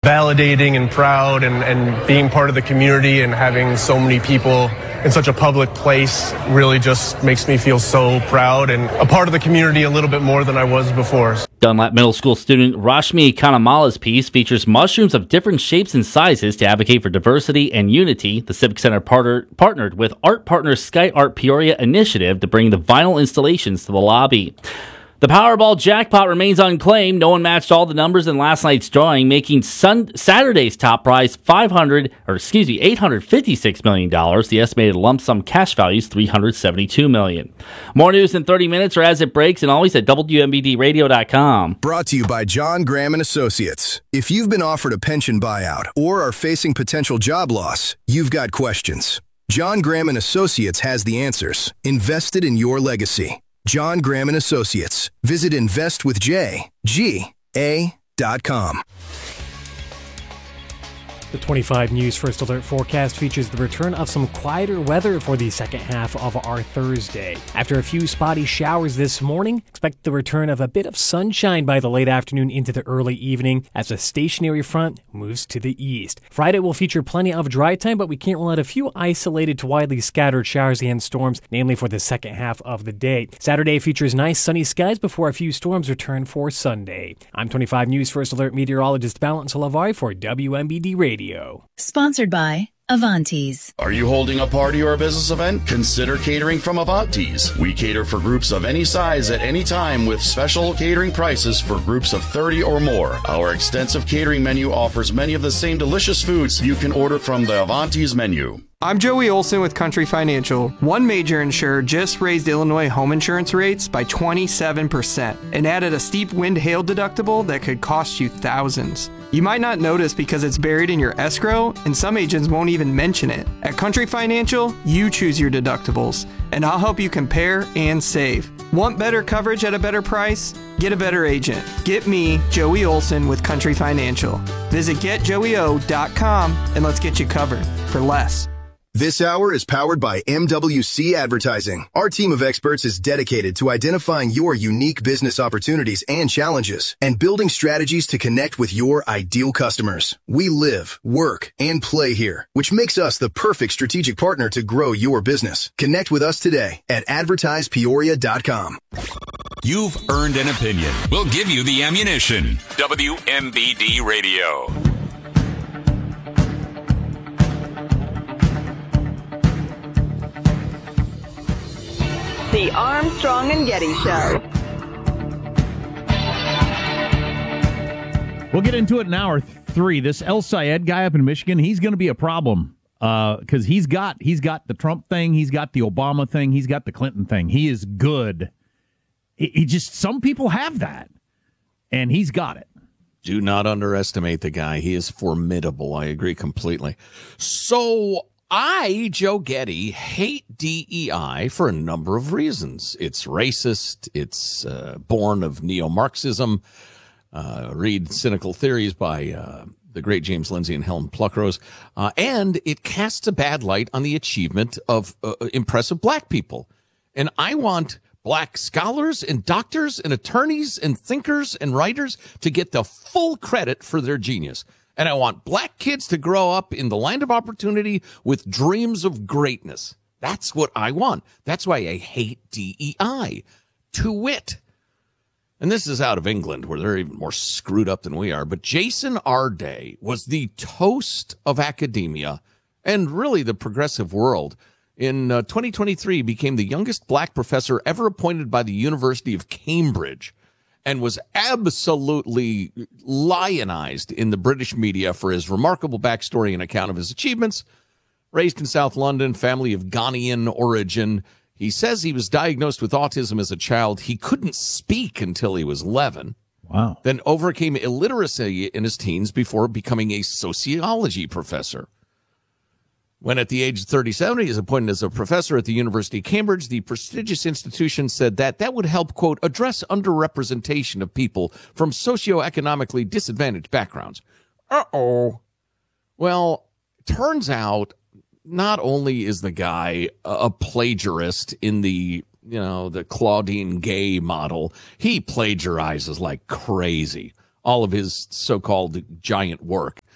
validating and proud, and being part of the community and having so many people in such a public place really just makes me feel so proud and a part of the community a little bit more than I was before. Dunlap Middle School student Rashmi Kanamala's piece features mushrooms of different shapes and sizes to advocate for diversity and unity. The Civic Center partnered with art partner Sky Art Peoria Initiative to bring the vinyl installations to the lobby. The Powerball jackpot remains unclaimed. No one matched all the numbers in last night's drawing, making Saturday's top prize $856 million. The estimated lump sum cash value is $372 million. More news in 30 minutes or as it breaks, and always at WMBDradio.com. Brought to you by John Graham and Associates. If you've been offered a pension buyout or are facing potential job loss, you've got questions. John Graham and Associates has the answers. Invested in your legacy. John Graham and Associates. Visit investwithjga.com. The 25 News First Alert forecast features the return of some quieter weather for the second half of our Thursday. After a few spotty showers this morning, expect the return of a bit of sunshine by the late afternoon into the early evening as a stationary front moves to the east. Friday will feature plenty of dry time, but we can't rule out a few isolated to widely scattered showers and storms, namely for the second half of the day. Saturday features nice sunny skies before a few storms return for Sunday. I'm 25 News First Alert meteorologist Valence Lavari for WMBD Radio. Sponsored by Avantis. Are you holding a party or a business event? Consider catering from Avantis. We cater for groups of any size at any time with special catering prices for groups of 30 or more. Our extensive catering menu offers many of the same delicious foods you can order from the Avantis menu. I'm Joey Olson with Country Financial. One major insurer just raised Illinois home insurance rates by 27% and added a steep wind-hail deductible that could cost you thousands. You might not notice because it's buried in your escrow, and some agents won't even mention it. At Country Financial, you choose your deductibles, and I'll help you compare and save. Want better coverage at a better price? Get a better agent. Get me, Joey Olson, with Country Financial. Visit getjoeyo.com and let's get you covered for less. This hour is powered by MWC Advertising. Our team of experts is dedicated to identifying your unique business opportunities and challenges and building strategies to connect with your ideal customers. We live, work, and play here, which makes us the perfect strategic partner to grow your business. Connect with us today at advertisepeoria.com. You've earned an opinion. We'll give you the ammunition. WMBD Radio. The Armstrong and Getty Show. We'll get into it in hour 3. This El Sayed guy up in Michigan, he's going to be a problem because he's got the Trump thing, he's got the Obama thing, he's got the Clinton thing. He is good. He just, some people have that, and he's got it. Do not underestimate the guy. He is formidable. I agree completely. So I, Joe Getty, hate DEI for a number of reasons. It's racist. It's born of neo-Marxism. Read Cynical Theories by the great James Lindsay and Helen Pluckrose. And it casts a bad light on the achievement of impressive black people. And I want black scholars and doctors and attorneys and thinkers and writers to get the full credit for their genius. And I want black kids to grow up in the land of opportunity with dreams of greatness. That's what I want. That's why I hate DEI. To wit, and this is out of England where they're even more screwed up than we are, but Jason Arday was the toast of academia and really the progressive world. In 2023, became the youngest black professor ever appointed by the University of Cambridge, and was absolutely lionized in the British media for his remarkable backstory and account of his achievements. Raised in South London, family of Ghanaian origin. He says he was diagnosed with autism as a child. He couldn't speak until he was 11. Wow. Then overcame illiteracy in his teens before becoming a sociology professor. When at the age of 37, he is appointed as a professor at the University of Cambridge. The prestigious institution said that would help, quote, address underrepresentation of people from socioeconomically disadvantaged backgrounds. Uh-oh. Well, turns out not only is the guy a plagiarist in the Claudine Gay model, he plagiarizes like crazy all of his so-called giant work.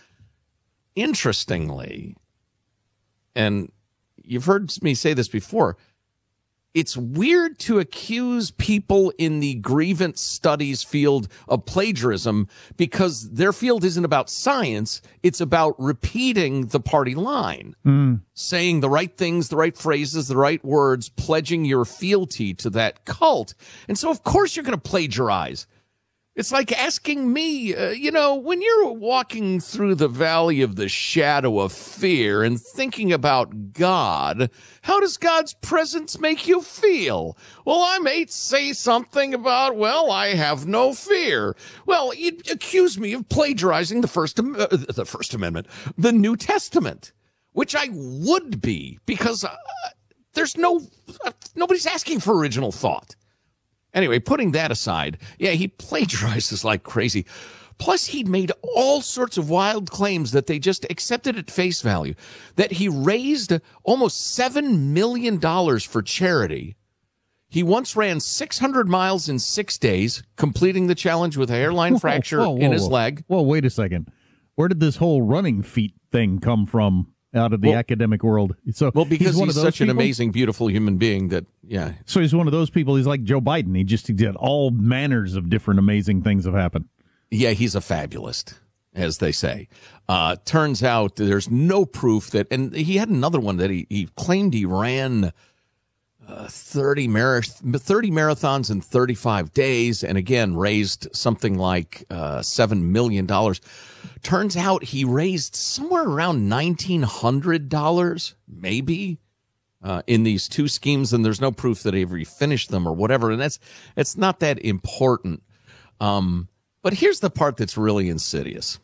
interestingly, and you've heard me say this before, it's weird to accuse people in the grievance studies field of plagiarism because their field isn't about science. It's about repeating the party line, saying the right things, the right phrases, the right words, pledging your fealty to that cult. And so, of course, you're going to plagiarize. It's like asking me, when you're walking through the valley of the shadow of fear and thinking about God, how does God's presence make you feel? Well, I may say something about, I have no fear. Well, you'd accuse me of plagiarizing the First Amendment, the New Testament, which I would be because nobody's asking for original thought. Anyway, putting that aside, he plagiarizes like crazy. Plus, he'd made all sorts of wild claims that they just accepted at face value. That he raised almost $7 million for charity. He once ran 600 miles in 6 days, completing the challenge with a hairline fracture in his leg. Well, wait a second. Where did this whole running feet thing come from? Out of the academic world. So because he's such an amazing, beautiful human being that, So he's one of those people. He's like Joe Biden. He did all manners of different amazing things have happened. Yeah, he's a fabulist, as they say. Turns out there's no proof that, and he had another one that he claimed he ran 30 marathons in 35 days, and again, raised something like $7 million. Turns out he raised somewhere around $1,900, maybe, in these two schemes, and there's no proof that he ever finished them or whatever, and it's not that important. But here's the part that's really insidious.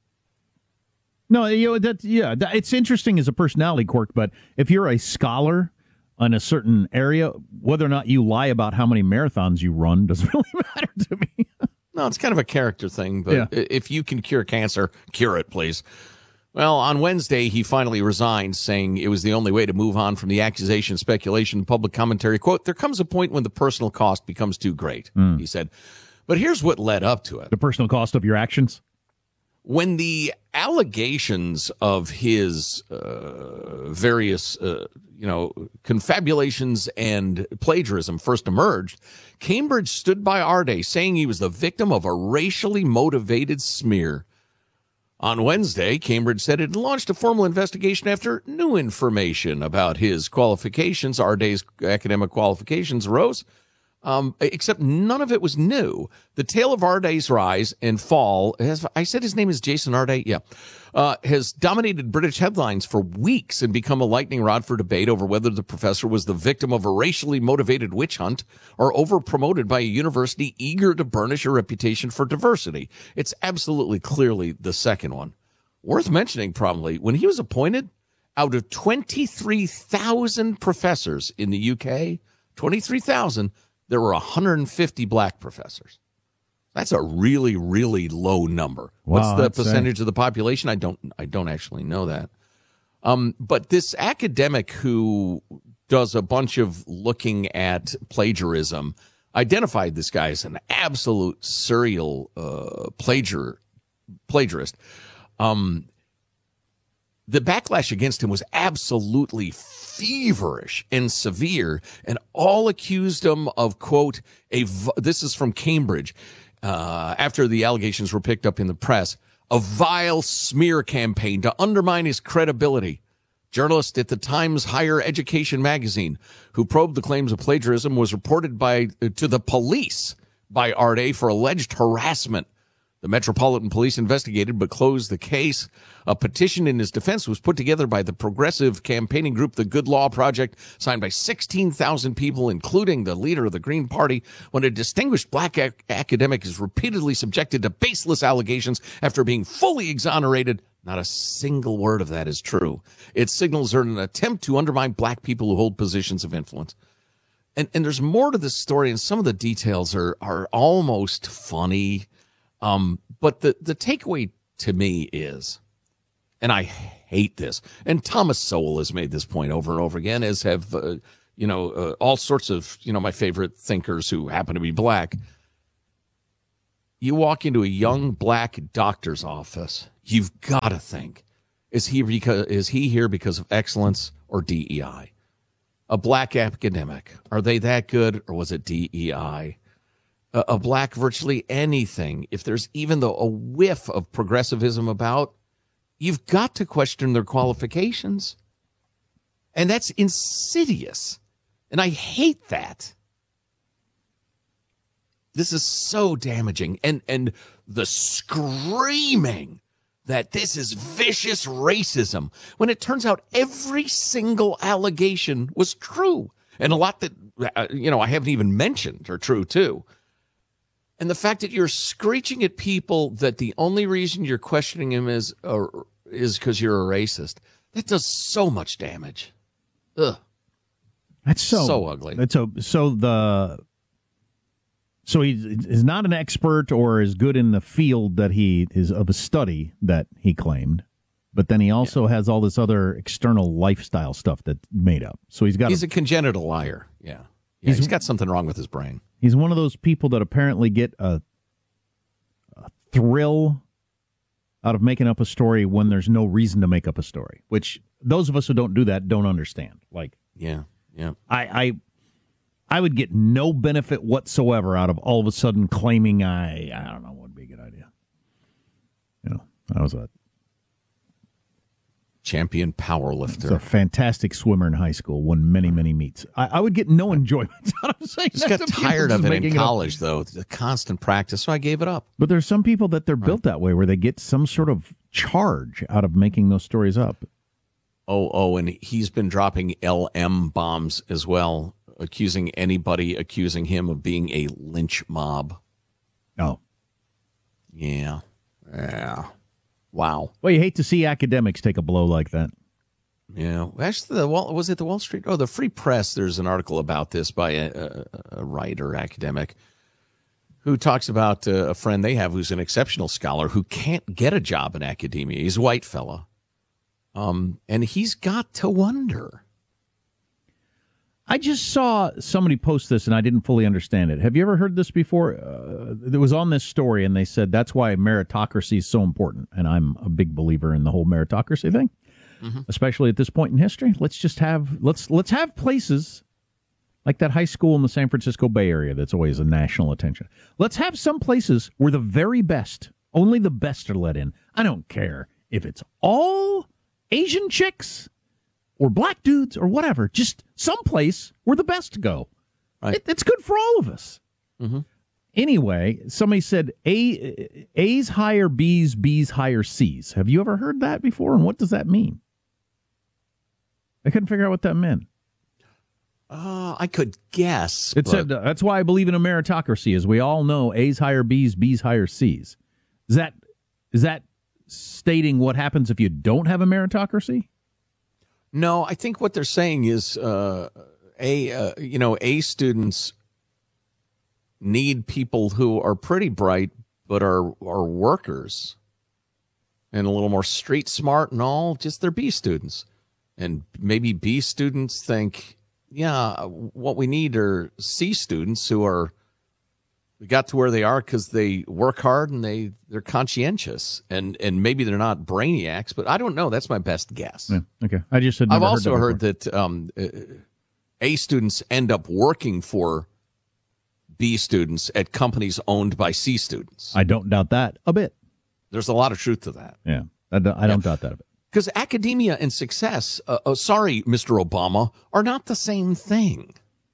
No, it's interesting as a personality quirk, but if you're a scholar on a certain area, whether or not you lie about how many marathons you run doesn't really matter to me. No, it's kind of a character thing, but if you can cure cancer, cure it, please. Well, on Wednesday, he finally resigned, saying it was the only way to move on from the accusation, speculation, public commentary. Quote, there comes a point when the personal cost becomes too great, he said. But here's what led up to it. The personal cost of your actions? When the allegations of his various, confabulations and plagiarism first emerged, Cambridge stood by Arday, saying he was the victim of a racially motivated smear. On Wednesday, Cambridge said it launched a formal investigation after new information about his qualifications. Arday's academic qualifications arose. Except none of it was new. The tale of Arday's rise and fall, I said his name is Jason Arday? Yeah. Has dominated British headlines for weeks and become a lightning rod for debate over whether the professor was the victim of a racially motivated witch hunt or over-promoted by a university eager to burnish a reputation for diversity. It's absolutely clearly the second one. Worth mentioning, probably, when he was appointed, out of 23,000 professors in the UK, 23,000, there were 150 black professors. That's a really, really low number. Wow, what's the percentage of the population? I don't actually know that. But this academic who does a bunch of looking at plagiarism identified this guy as an absolute serial plagiarist. The backlash against him was absolutely feverish and severe, and all accused him of, quote, this is from Cambridge, after the allegations were picked up in the press, a vile smear campaign to undermine his credibility. Journalist at the Times Higher Education magazine, who probed the claims of plagiarism, was reported to the police by Arday for alleged harassment. The Metropolitan Police investigated but closed the case. A petition in his defense was put together by the progressive campaigning group, the Good Law Project, signed by 16,000 people, including the leader of the Green Party, when a distinguished black academic is repeatedly subjected to baseless allegations after being fully exonerated. Not a single word of that is true. Its signals are an attempt to undermine black people who hold positions of influence. And there's more to this story, and some of the details are almost funny. But the takeaway to me is, and I hate this, and Thomas Sowell has made this point over and over again, as have, all sorts of, my favorite thinkers who happen to be black. You walk into a young black doctor's office, you've got to think, Is he here because of excellence or DEI? A black academic, are they that good, or was it DEI? A black virtually anything, if there's even a whiff of progressivism about, you've got to question their qualifications. And that's insidious. And I hate that. This is so damaging. And the screaming that this is vicious racism, when it turns out every single allegation was true. And a lot that, I haven't even mentioned are true, too. And the fact that you're screeching at people that the only reason you're questioning him is because you're a racist, that does so much damage. Ugh. That's so ugly. So he's not an expert or as good in the field that he is of a study that he claimed, but then he also has all this other external lifestyle stuff that's made up. So he's a congenital liar. Yeah. He's got something wrong with his brain. He's one of those people that apparently get a thrill out of making up a story when there's no reason to make up a story, which those of us who don't do that don't understand. Like, yeah. I would get no benefit whatsoever out of all of a sudden claiming I don't know, would be a good idea. I was a champion powerlifter. A fantastic swimmer in high school, won many, many meets. I would get no enjoyment out of saying that. I just got tired of it in college, though, the constant practice, so I gave it up. But there's some people that they're built that way, where they get some sort of charge out of making those stories up. Oh, and he's been dropping LM bombs as well, accusing him of being a lynch mob. Oh. Yeah. Wow. Well, you hate to see academics take a blow like that. Yeah. Actually, was it the Wall Street? Oh, the Free Press. There's an article about this by a writer, academic, who talks about a friend they have who's an exceptional scholar who can't get a job in academia. He's a white fella. And he's got to wonder. I just saw somebody post this, and I didn't fully understand it. Have you ever heard this before? It was on this story, and they said that's why meritocracy is so important. And I'm a big believer in the whole meritocracy thing, especially at this point in history. Let's have places like that high school in the San Francisco Bay Area that's always a national attention. Let's have some places where the very best, only the best are let in. I don't care if it's all Asian chicks or black dudes or whatever, just someplace where the best go. Right. It's good for all of us. Mm-hmm. Anyway, somebody said A's hire B's, B's hire C's. Have you ever heard that before? And what does that mean? I couldn't figure out what that meant. I could guess. It said that's why I believe in a meritocracy, as we all know A's hire B's, B's hire C's. Is that stating what happens if you don't have a meritocracy? No, I think what they're saying is A students need people who are pretty bright but are workers and a little more street smart and all, just they're B students. And maybe B students think, what we need are C students who got to where they are because they work hard and they're conscientious and maybe they're not brainiacs, but I don't know. That's my best guess. Yeah, okay. I just said I've also heard that A students end up working for B students at companies owned by C students. I don't doubt that a bit. There's a lot of truth to that. Yeah, I don't doubt that a bit. Because academia and success, sorry, Mr. Obama, are not the same thing.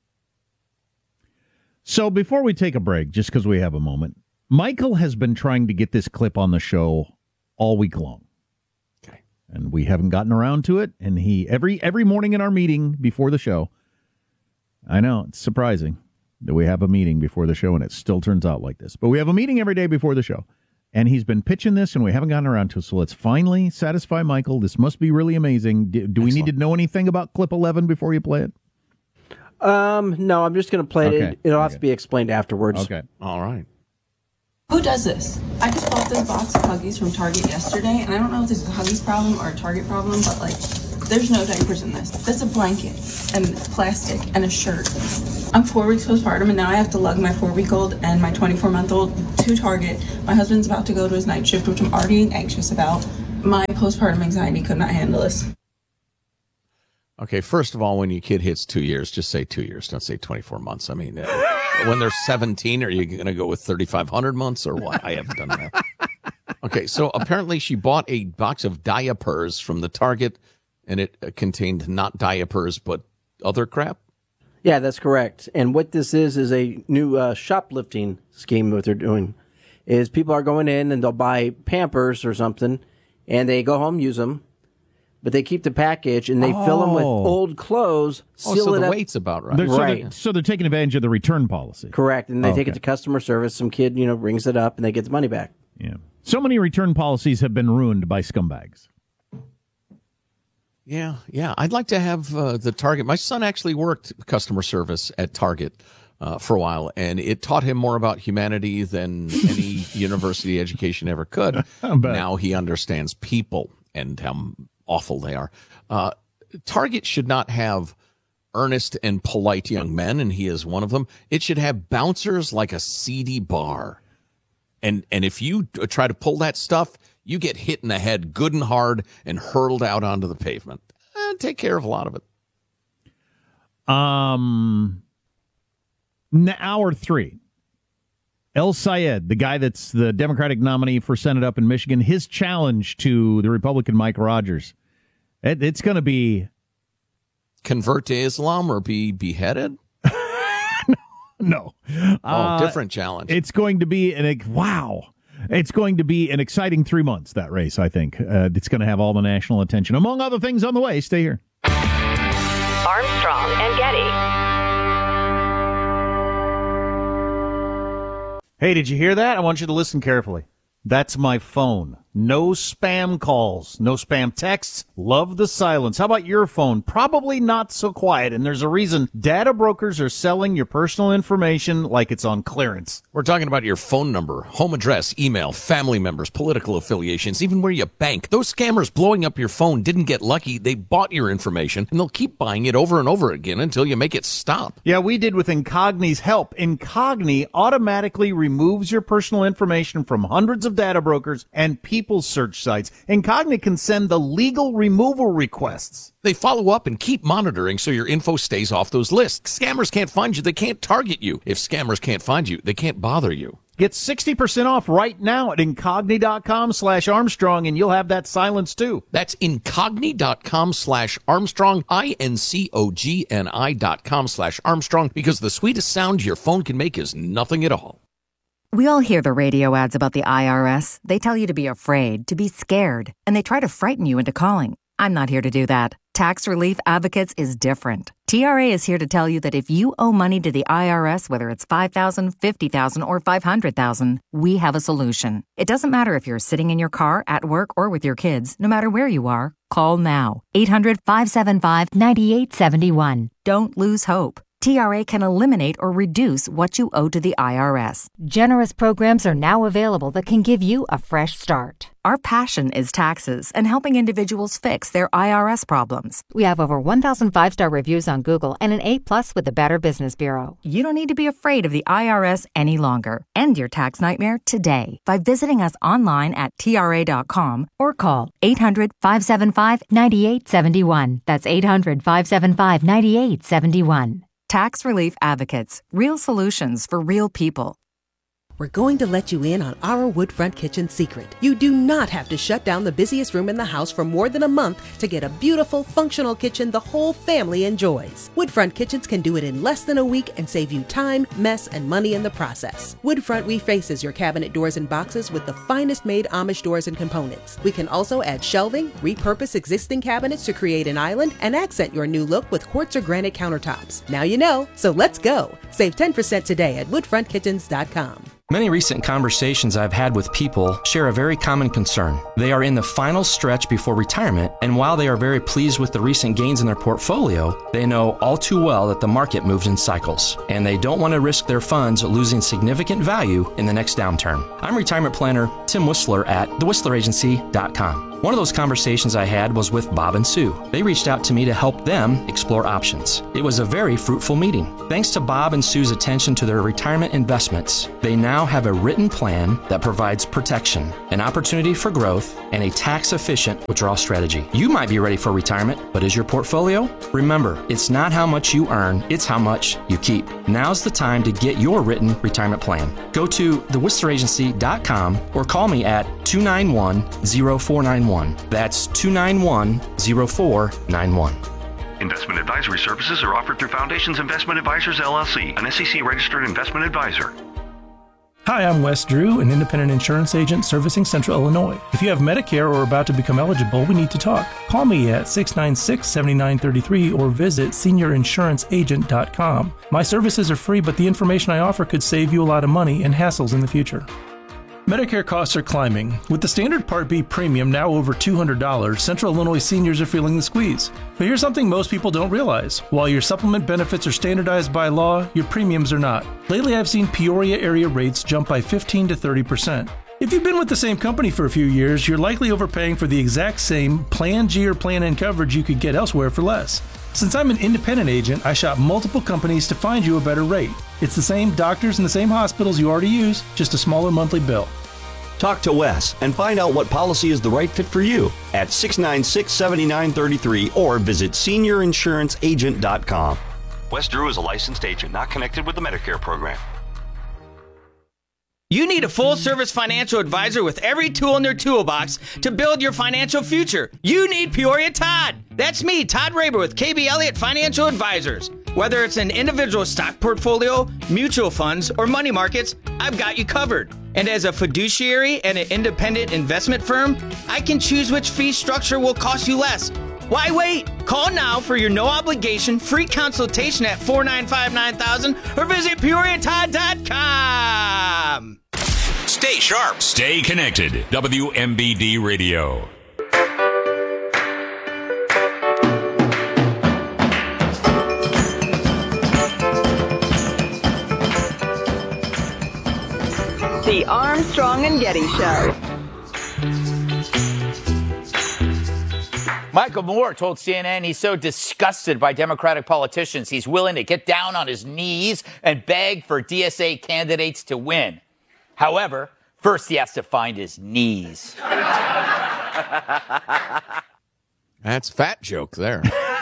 So before we take a break, just because we have a moment, Michael has been trying to get this clip on the show all week long. Okay. And we haven't gotten around to it. And he every morning in our meeting before the show, I know, it's surprising that we have a meeting before the show and it still turns out like this. But we have a meeting every day before the show. And he's been pitching this and we haven't gotten around to it. So let's finally satisfy Michael. This must be really amazing. Do we need to know anything about clip 11 before you play it? No, I'm just going to play it. Okay. It'll have to be explained afterwards. Okay. All right. Who does this? I just bought this box of Huggies from Target yesterday, and I don't know if this is a Huggies problem or a Target problem, but there's no diapers in this. That's a blanket and plastic and a shirt. I'm 4 weeks postpartum, and now I have to lug my 4-week-old and my 24-month-old to Target. My husband's about to go to his night shift, which I'm already anxious about. My postpartum anxiety could not handle this. Okay, first of all, when your kid hits 2 years, just say 2 years. Don't say 24 months. I mean, when they're 17, are you going to go with 3,500 months or what? I haven't done that. Okay, so apparently she bought a box of diapers from the Target, and it contained not diapers, but other crap? Yeah, that's correct. And what this is a new shoplifting scheme. What they're doing is people are going in and they'll buy Pampers or something, and they go home, use them, but they keep the package and they fill them with old clothes, seal so it the up. weight's about right. So they're taking advantage of the return policy. Correct, and they take it to customer service. Some kid, rings it up, and they get the money back. Yeah. So many return policies have been ruined by scumbags. Yeah. I'd like to have the Target. My son actually worked customer service at Target for a while, and it taught him more about humanity than any university education ever could. Now he understands people and how awful they are. Target should not have earnest and polite young men, and he is one of them. It should have bouncers like a seedy bar. And if you try to pull that stuff, you get hit in the head good and hard and hurled out onto the pavement. Take care of a lot of it. Hour 3. El Sayed, the guy that's the Democratic nominee for Senate up in Michigan, his challenge to the Republican Mike Rogers. It's going to be... Convert to Islam or be beheaded? No. Different challenge. It's going to be It's going to be an exciting 3 months, that race, I think. It's going to have all the national attention. Among other things on the way. Stay here. Armstrong and Getty. Hey, did you hear that? I want you to listen carefully. That's my phone. No spam calls, no spam texts. Love the silence. How about your phone? Probably not so quiet, and there's a reason. Data brokers are selling your personal information like it's on clearance. We're talking about your phone number, home address, email, family members, political affiliations, even where you bank. Those scammers blowing up your phone didn't get lucky. They bought your information, and they'll keep buying it over and over again until you make it stop. Yeah, we did with Incogni's help. Incogni automatically removes your personal information from hundreds of data brokers and people's search sites. Incogni can send the legal removal requests. They follow up and keep monitoring so your info stays off those lists. Scammers can't find you. They can't target you. If scammers can't find you, they can't bother you. Get 60% off right now at Incogni.com/Armstrong, and you'll have that silence too. That's Incogni.com/Armstrong, INCOGNI.com/Armstrong, because the sweetest sound your phone can make is nothing at all. We all hear the radio ads about the IRS. They tell you to be afraid, to be scared, and they try to frighten you into calling. I'm not here to do that. Tax Relief Advocates is different. TRA is here to tell you that if you owe money to the IRS, whether it's $5,000, $50,000, or $500,000, we have a solution. It doesn't matter if you're sitting in your car, at work, or with your kids. No matter where you are, call now. 800-575-9871. Don't lose hope. TRA can eliminate or reduce what you owe to the IRS. Generous programs are now available that can give you a fresh start. Our passion is taxes and helping individuals fix their IRS problems. We have over 1,000 5-star reviews on Google and an A+ with the Better Business Bureau. You don't need to be afraid of the IRS any longer. End your tax nightmare today by visiting us online at TRA.com or call 800-575-9871. That's 800-575-9871. Tax Relief Advocates. Real solutions for real people. We're going to let you in on our Woodfront Kitchen secret. You do not have to shut down the busiest room in the house for more than a month to get a beautiful, functional kitchen the whole family enjoys. Woodfront Kitchens can do it in less than a week and save you time, mess, and money in the process. Woodfront refaces your cabinet doors and boxes with the finest made Amish doors and components. We can also add shelving, repurpose existing cabinets to create an island, and accent your new look with quartz or granite countertops. Now you know, so let's go. Save 10% today at woodfrontkitchens.com. Many recent conversations I've had with people share a very common concern. They are in the final stretch before retirement, and while they are very pleased with the recent gains in their portfolio, they know all too well that the market moves in cycles, and they don't want to risk their funds losing significant value in the next downturn. I'm retirement planner Tim Whistler at thewhistleragency.com. One of those conversations I had was with Bob and Sue. They reached out to me to help them explore options. It was a very fruitful meeting. Thanks to Bob and Sue's attention to their retirement investments, they now have a written plan that provides protection, an opportunity for growth, and a tax-efficient withdrawal strategy. You might be ready for retirement, but is your portfolio? Remember, it's not how much you earn, it's how much you keep. Now's the time to get your written retirement plan. Go to thewhisteragency.com or call me at 291-0491. That's 291-0491. Investment advisory services are offered through Foundations Investment Advisors, LLC, an SEC-registered investment advisor. Hi, I'm Wes Drew, an independent insurance agent servicing Central Illinois. If you have Medicare or are about to become eligible, we need to talk. Call me at 696-7933 or visit seniorinsuranceagent.com. My services are free, but the information I offer could save you a lot of money and hassles in the future. Medicare costs are climbing. With the standard Part B premium now over $200, Central Illinois seniors are feeling the squeeze. But here's something most people don't realize. While your supplement benefits are standardized by law, your premiums are not. Lately, I've seen Peoria area rates jump by 15 to 30%. If you've been with the same company for a few years, you're likely overpaying for the exact same Plan G or Plan N coverage you could get elsewhere for less. Since I'm an independent agent, I shop multiple companies to find you a better rate. It's the same doctors and the same hospitals you already use, just a smaller monthly bill. Talk to Wes and find out what policy is the right fit for you at 696-7933 or visit seniorinsuranceagent.com. Wes Drew is a licensed agent not connected with the Medicare program. You need a full-service financial advisor with every tool in their toolbox to build your financial future. You need Peoria Todd. That's me, Todd Raber with KB Elliott Financial Advisors. Whether it's an individual stock portfolio, mutual funds, or money markets, I've got you covered. And as a fiduciary and an independent investment firm, I can choose which fee structure will cost you less. Why wait? Call now for your no-obligation free consultation at 495-9000 or visit PeoriaTodd.com. Stay sharp. Stay connected. WMBD Radio. The Armstrong and Getty Show. Michael Moore told CNN he's so disgusted by Democratic politicians, he's willing to get down on his knees and beg for DSA candidates to win. However, first he has to find his knees. That's fat joke there.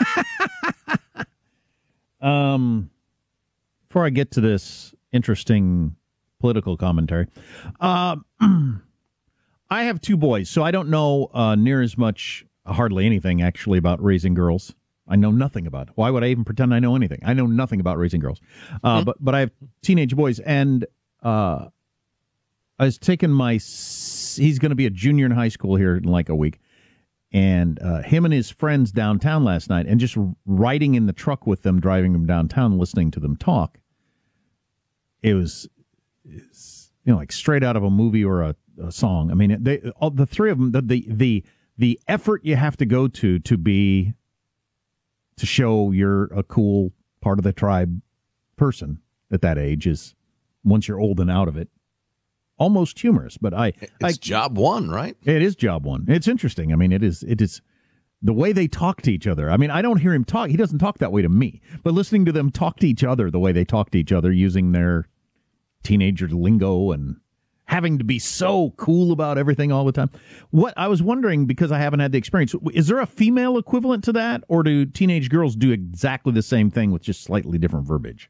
Before I get to this interesting political commentary, I have two boys, so I don't know near as much, hardly anything actually, about raising girls. I know nothing about it. Why would I even pretend I know anything? I know nothing about raising girls. But I have teenage boys, and I was taking he's going to be a junior in high school here in like a week, and him and his friends downtown last night, and just riding in the truck with them, driving them downtown, listening to them talk. It's like straight out of a movie or a song. I mean, the three of them, the effort you have to go to show you're a cool part of the tribe person at that age is, once you're old and out of it, almost humorous. But it's job one, right? It is job one. It's interesting. I mean, it is the way they talk to each other. I mean, I don't hear him talk. He doesn't talk that way to me, but listening to them talk to each other, the way they talk to each other, using their teenager lingo and having to be so cool about everything all the time. What I was wondering, because I haven't had the experience, is there a female equivalent to that, or do teenage girls do exactly the same thing with just slightly different verbiage?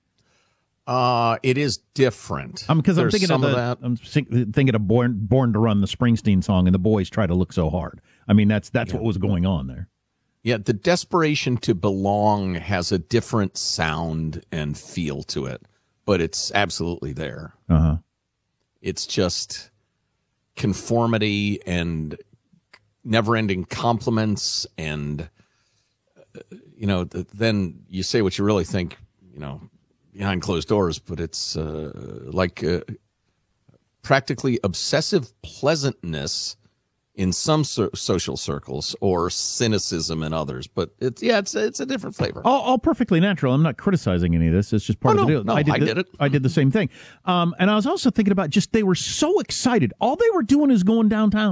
It is different. Because I'm thinking of that. I'm thinking of Born to Run, the Springsteen song, and the boys try to look so hard. I mean, that's what was going on there. Yeah, the desperation to belong has a different sound and feel to it, but it's absolutely there. Uh-huh. It's just conformity and never-ending compliments, and then you say what you really think, behind closed doors, but it's practically obsessive pleasantness in some social circles, or cynicism in others. But it's a different flavor. All perfectly natural. I'm not criticizing any of this. It's just part of the deal. No, I did it. I did the same thing. And I was also thinking about they were so excited. All they were doing is going downtown.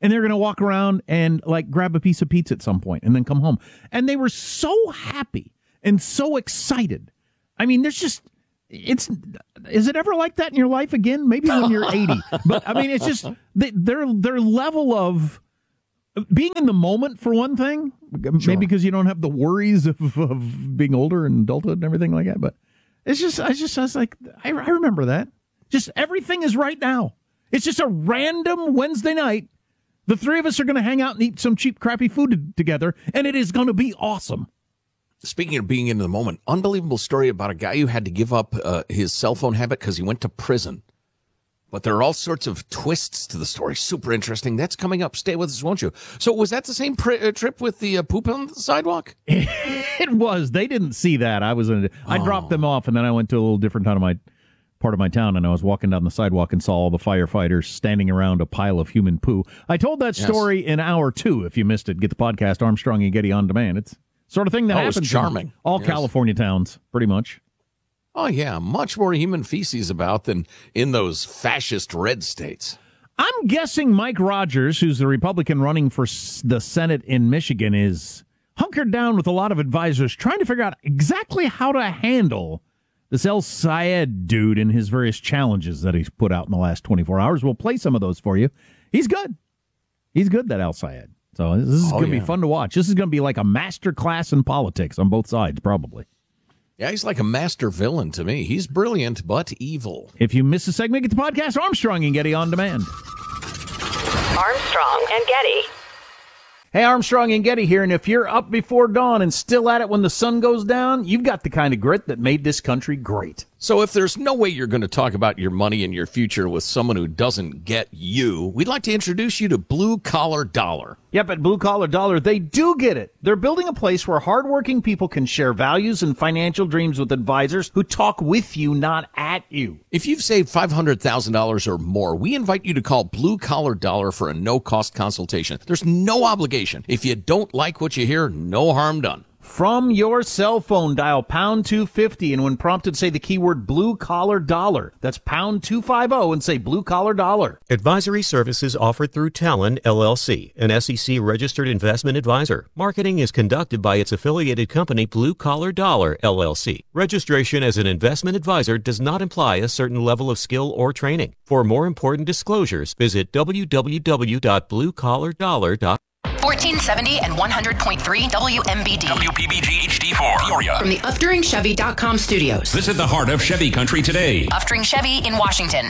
and they're going to walk around and like grab a piece of pizza at some point and then come home. And they were so happy and so excited. I mean, there's just, is it ever like that in your life again? Maybe when you're 80. But I mean, it's just their level of being in the moment for one thing, maybe because you don't have the worries of being older and adulthood and everything like that. But it's just, I was like, I remember that. Just everything is right now. It's just a random Wednesday night. The three of us are going to hang out and eat some cheap, crappy food together, and it is going to be awesome. Speaking of being in the moment, unbelievable story about a guy who had to give up his cell phone habit because he went to prison. But there are all sorts of twists to the story. Super interesting. That's coming up. Stay with us, won't you? So was that the same trip with the poop on the sidewalk? It was. They didn't see that. I dropped them off, and then I went to a little different part of my town, and I was walking down the sidewalk and saw all the firefighters standing around a pile of human poo. I told that story in hour 2. If you missed it, get the podcast Armstrong and Getty on demand. It's sort of thing that happens charming. in all California towns, pretty much. Oh, yeah. Much more human feces about than in those fascist red states. I'm guessing Mike Rogers, who's the Republican running for the Senate in Michigan, is hunkered down with a lot of advisors trying to figure out exactly how to handle this El Sayed dude and his various challenges that he's put out in the last 24 hours. We'll play some of those for you. He's good. He's good, that El Sayed. So this is going to be fun to watch. This is going to be like a master class in politics on both sides, probably. Yeah, he's like a master villain to me. He's brilliant, but evil. If you miss a segment, get the podcast Armstrong and Getty on demand. Armstrong and Getty. Hey, Armstrong and Getty here, and if you're up before dawn and still at it when the sun goes down, you've got the kind of grit that made this country great. So if there's no way you're going to talk about your money and your future with someone who doesn't get you, we'd like to introduce you to Blue Collar Dollar. Yep, at Blue Collar Dollar, they do get it. They're building a place where hardworking people can share values and financial dreams with advisors who talk with you, not at you. If you've saved $500,000 or more, we invite you to call Blue Collar Dollar for a no-cost consultation. There's no obligation. If you don't like what you hear, no harm done. From your cell phone, dial pound 250, and when prompted, say the keyword Blue Collar Dollar. That's pound 250 and say Blue Collar Dollar. Advisory services offered through Talon, LLC, an SEC-registered investment advisor. Marketing is conducted by its affiliated company, Blue Collar Dollar, LLC. Registration as an investment advisor does not imply a certain level of skill or training. For more important disclosures, visit www.bluecollardollar.com. 1470 and 100.3 WMBD. WPBG HD4, Peoria. From the UfteringChevy.com studios. Visit the heart of Chevy country today. Uftering Chevy in Washington.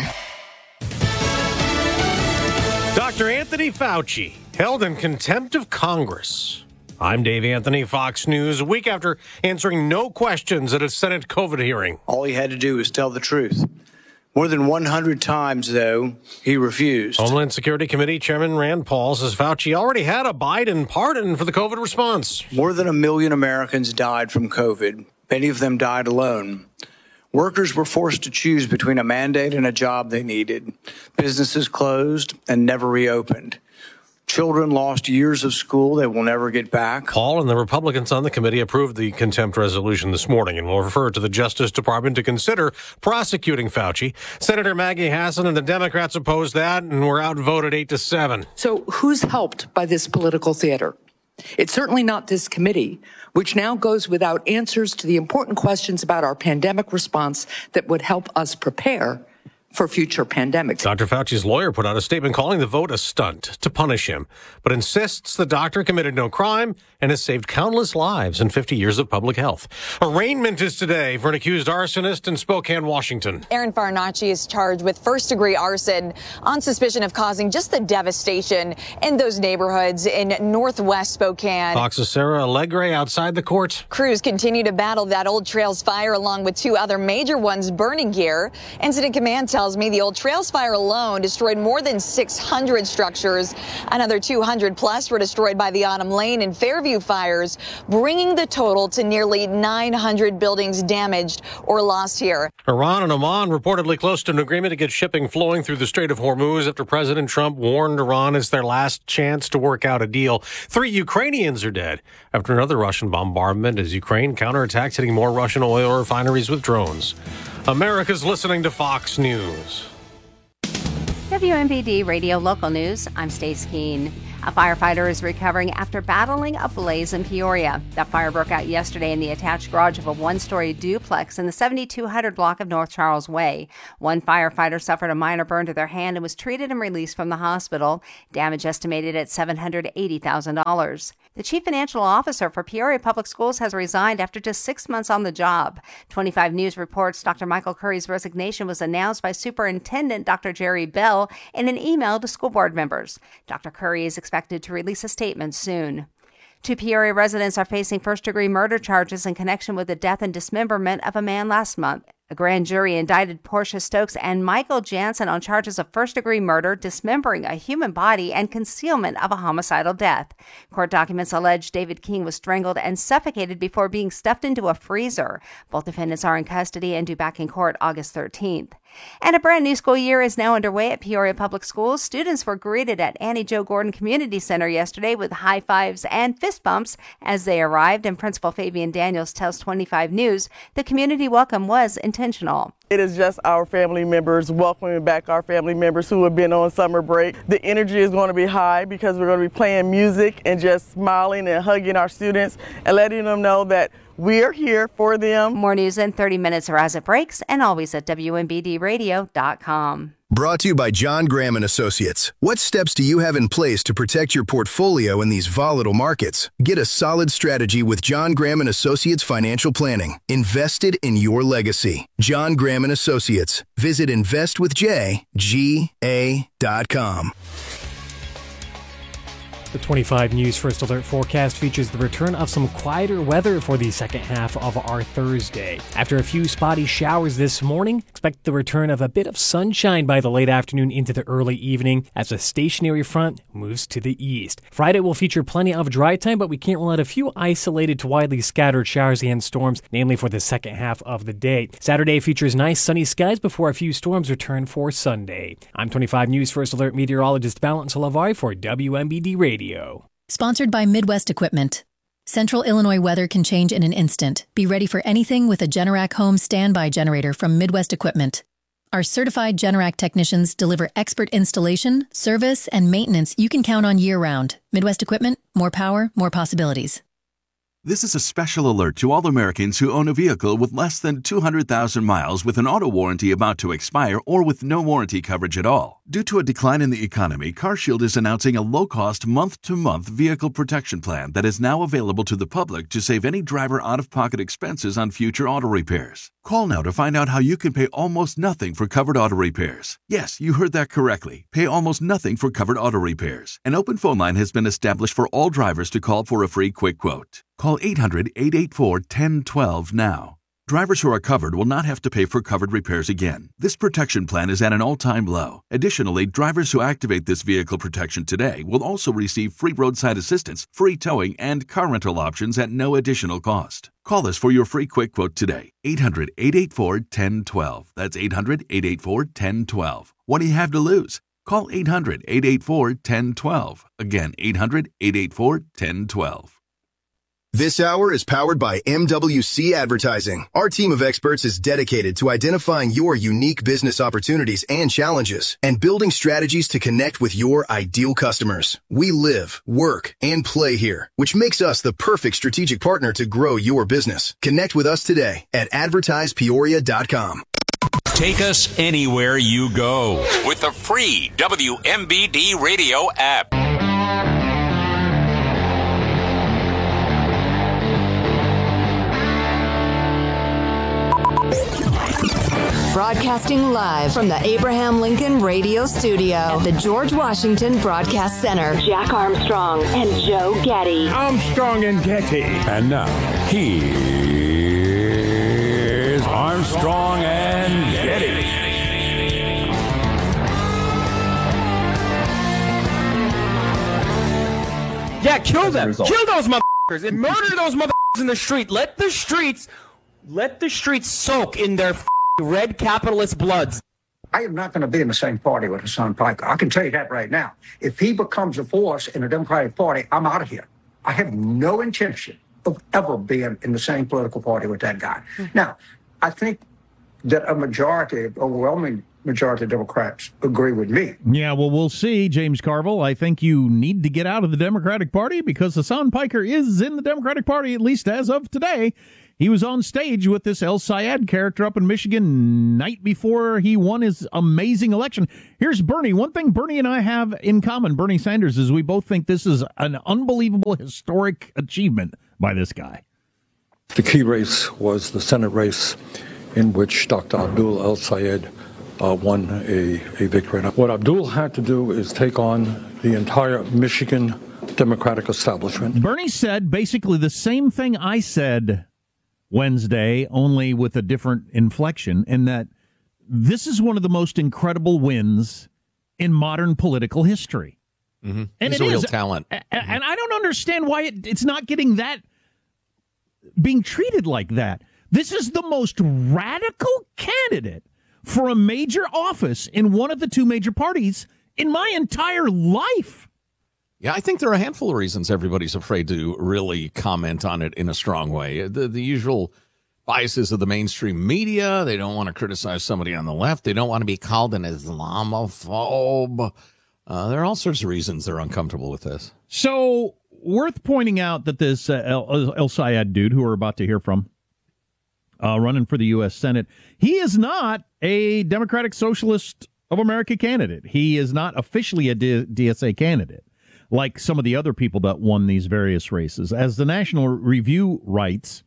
Dr. Anthony Fauci held in contempt of Congress. I'm Dave Anthony, Fox News. A week after answering no questions at a Senate COVID hearing. All he had to do was tell the truth. More than 100 times, though, he refused. Homeland Security Committee Chairman Rand Paul says Fauci already had a Biden pardon for the COVID response. More than 1 million Americans died from COVID. Many of them died alone. Workers were forced to choose between a mandate and a job they needed. Businesses closed and never reopened. Children lost years of school they will never get back. Paul and the Republicans on the committee approved the contempt resolution this morning and will refer to the Justice Department to consider prosecuting Fauci. Senator Maggie Hassan and the Democrats opposed that and were outvoted 8-7. So who's helped by this political theater? It's certainly not this committee, which now goes without answers to the important questions about our pandemic response that would help us prepare for future pandemics. Dr. Fauci's lawyer put out a statement calling the vote a stunt to punish him, but insists the doctor committed no crime and has saved countless lives in 50 years of public health. Arraignment is today for an accused arsonist in Spokane, Washington. Aaron Farinacci is charged with first-degree arson on suspicion of causing just the devastation in those neighborhoods in northwest Spokane. Fox's Sarah Allegre outside the court. Crews continue to battle that Old Trails fire along with 2 other major ones burning here. Incident Command tells me the Old Trails fire alone destroyed more than 600 structures. Another 200 plus were destroyed by the Autumn Lane and Fairview fires, bringing the total to nearly 900 buildings damaged or lost here. Iran and Oman reportedly close to an agreement to get shipping flowing through the Strait of Hormuz after President Trump warned Iran it's their last chance to work out a deal. 3 Ukrainians are dead after another Russian bombardment as Ukraine counterattacks, hitting more Russian oil refineries with drones. America's listening to Fox News. Have WMBD Radio Local News, I'm Stace Keene. A firefighter is recovering after battling a blaze in Peoria. That fire broke out yesterday in the attached garage of a one-story duplex in the 7200 block of North Charles Way. One firefighter suffered a minor burn to their hand and was treated and released from the hospital. Damage estimated at $780,000. The chief financial officer for Peoria Public Schools has resigned after just 6 months on the job. 25 News reports Dr. Michael Curry's resignation was announced by Superintendent Dr. Jerry Bell in an email to school board members. Dr. Curry is expected to release a statement soon. 2 Peoria residents are facing first-degree murder charges in connection with the death and dismemberment of a man last month. A grand jury indicted Portia Stokes and Michael Jansen on charges of first-degree murder, dismembering a human body, and concealment of a homicidal death. Court documents allege David King was strangled and suffocated before being stuffed into a freezer. Both defendants are in custody and due back in court August 13th. And a brand new school year is now underway at Peoria Public Schools. Students were greeted at Annie Jo Gordon Community Center yesterday with high fives and fist bumps as they arrived, and Principal Fabian Daniels tells 25 News the community welcome was intentional. It is just our family members welcoming back our family members who have been on summer break. The energy is going to be high because we're going to be playing music and just smiling and hugging our students and letting them know that we are here for them. More news in 30 minutes or as it breaks, and always at WMBDradio.com. Brought to you by John Graham & Associates. What steps do you have in place to protect your portfolio in these volatile markets? Get a solid strategy with John Graham & Associates Financial Planning. Invested in your legacy. John Graham & Associates. Visit investwithjga.com. The 25 News First Alert forecast features the return of some quieter weather for the second half of our Thursday. After a few spotty showers this morning, expect the return of a bit of sunshine by the late afternoon into the early evening as a stationary front moves to the east. Friday will feature plenty of dry time, but we can't rule out a few isolated to widely scattered showers and storms, namely for the second half of the day. Saturday features nice sunny skies before a few storms return for Sunday. I'm 25 News First Alert meteorologist Valence Lavari for WMBD Radio. Sponsored by Midwest Equipment. Central Illinois weather can change in an instant. Be ready for anything with a Generac Home Standby Generator from Midwest Equipment. Our certified Generac technicians deliver expert installation, service, and maintenance you can count on year-round. Midwest Equipment, more power, more possibilities. This is a special alert to all Americans who own a vehicle with less than 200,000 miles with an auto warranty about to expire or with no warranty coverage at all. Due to a decline in the economy, CarShield is announcing a low-cost month-to-month vehicle protection plan that is now available to the public to save any driver out-of-pocket expenses on future auto repairs. Call now to find out how you can pay almost nothing for covered auto repairs. Yes, you heard that correctly. Pay almost nothing for covered auto repairs. An open phone line has been established for all drivers to call for a free quick quote. Call 800-884-1012 now. Drivers who are covered will not have to pay for covered repairs again. This protection plan is at an all-time low. Additionally, drivers who activate this vehicle protection today will also receive free roadside assistance, free towing, and car rental options at no additional cost. Call us for your free quick quote today. 800-884-1012. That's 800-884-1012. What do you have to lose? Call 800-884-1012. Again, 800-884-1012. This hour is powered by MWC Advertising. Our team of experts is dedicated to identifying your unique business opportunities and challenges and building strategies to connect with your ideal customers. We live, work, and play here, which makes us the perfect strategic partner to grow your business. Connect with us today at advertisepeoria.com. Take us anywhere you go with the free WMBD Radio app. Broadcasting live from the Abraham Lincoln Radio Studio at the George Washington Broadcast Center. Jack Armstrong and Joe Getty. Armstrong and Getty. And now, here's Armstrong and Getty. Yeah, kill them. Kill those motherfuckers and murder those motherfuckers in the street. Let the streets soak in their red capitalist bloods. I am not going to be in the same party with Hassan Piker. I can tell you that right now. If he becomes a force in the Democratic Party, I'm out of here. I have no intention of ever being in the same political party with that guy. Now, I think that a majority, overwhelming majority of Democrats agree with me. Yeah, well, we'll see, James Carville. I think you need to get out of the Democratic Party because Hassan Piker is in the Democratic Party, at least as of today. He was on stage with this El Sayed character up in Michigan night before he won his amazing election. Here's Bernie. One thing Bernie and I have in common, Bernie Sanders, is we both think this is an unbelievable historic achievement by this guy. The key race was the Senate race in which Dr. Abdul El Sayed won a victory. What Abdul had to do is take on the entire Michigan Democratic establishment. Bernie said basically the same thing I said Wednesday, only with a different inflection, in that this is one of the most incredible wins in modern political history. Mm-hmm. And he's a real talent. And I don't understand why it's not getting that, being treated like that. This is the most radical candidate for a major office in one of the two major parties in my entire life. Yeah, I think there are a handful of reasons everybody's afraid to really comment on it in a strong way. The usual biases of the mainstream media. They don't want to criticize somebody on the left. They don't want to be called an Islamophobe. There are all sorts of reasons they're uncomfortable with this. So, worth pointing out that this El Sayed dude, who we're about to hear from, running for the U.S. Senate, he is not a Democratic Socialist of America candidate. He is not officially a DSA candidate, like some of the other people that won these various races. As the National Review writes,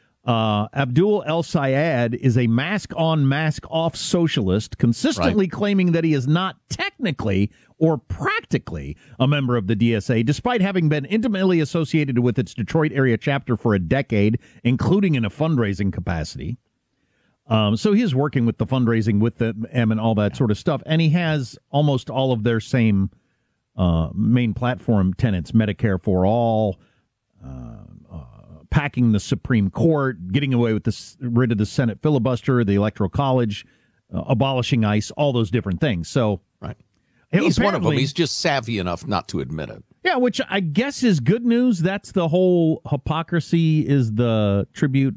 Abdul El Sayed is a mask-on, mask-off socialist, consistently claiming that he is not technically or practically a member of the DSA, despite having been intimately associated with its Detroit area chapter for a decade, including in a fundraising capacity. So he is working with the fundraising with them and all that sort of stuff, and he has almost all of their same main platform tenets: Medicare for all, packing the Supreme Court, getting away with rid of the Senate filibuster, the Electoral College, abolishing ICE, all those different things. So, he's one of them. He's just savvy enough not to admit it. Yeah, which I guess is good news. That's the whole hypocrisy is the tribute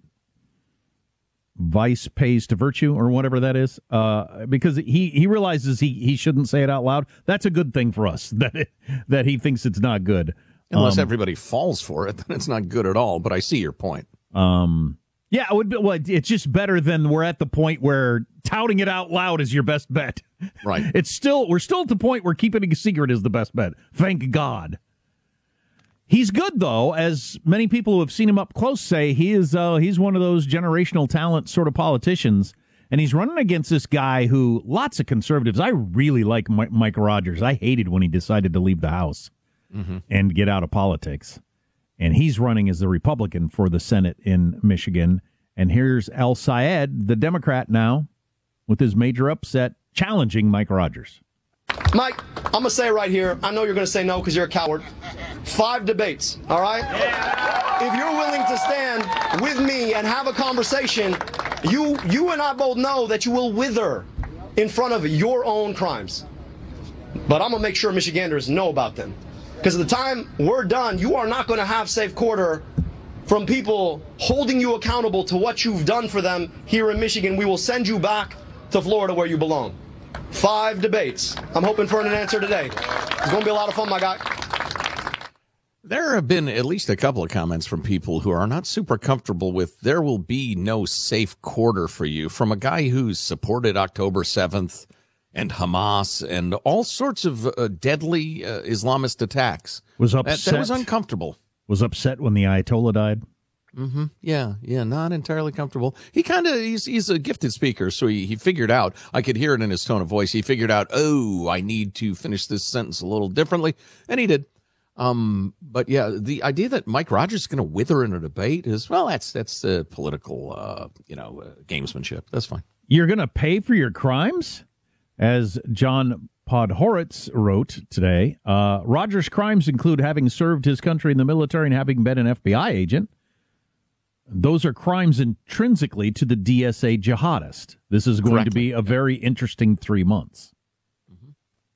vice pays to virtue, or whatever that is, because he realizes he shouldn't say it out loud. That's a good thing for us, that he thinks it's not good. Unless everybody falls for it, then it's not good at all. But I see your point. Yeah, it would be, well, it's just better than we're at the point where touting it out loud is your best bet. Right. We're still at the point where keeping it a secret is the best bet. Thank God. He's good, though, as many people who have seen him up close say. He's one of those generational talent sort of politicians, and he's running against this guy who lots of conservatives. I really like Mike Rogers. I hated when he decided to leave the House and get out of politics. And he's running as the Republican for the Senate in Michigan. And here's El Sayed, the Democrat now, with his major upset, challenging Mike Rogers. Mike, I'm going to say right here, I know you're going to say no because you're a coward. 5 debates, all right? Yeah. If you're willing to stand with me and have a conversation, you and I both know that you will wither in front of your own crimes. But I'm going to make sure Michiganders know about them. Because at the time we're done, you are not going to have safe quarter from people holding you accountable to what you've done for them here in Michigan. We will send you back to Florida where you belong. 5 debates. I'm hoping for an answer today. It's going to be a lot of fun, my guy. There have been at least a couple of comments from people who are not super comfortable with there will be no safe quarter for you, from a guy who's supported October 7th and Hamas and all sorts of deadly Islamist attacks. Was upset. That was uncomfortable. Was upset when the Ayatollah died. Mm-hmm. Yeah, not entirely comfortable. He's a gifted speaker, so he figured out, I could hear it in his tone of voice, he figured out, I need to finish this sentence a little differently, and he did. But yeah, the idea that Mike Rogers is going to wither in a debate is, well, that's political, gamesmanship. That's fine. You're going to pay for your crimes? As John Podhoretz wrote today, Rogers' crimes include having served his country in the military and having been an FBI agent. Those are crimes intrinsically to the DSA jihadist. This is going to be a very interesting 3 months. Mm-hmm.